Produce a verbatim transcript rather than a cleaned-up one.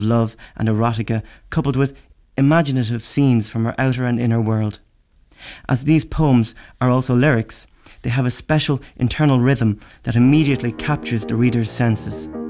love and erotica, coupled with imaginative scenes from her outer and inner world. As these poems are also lyrics, they have a special internal rhythm that immediately captures the reader's senses.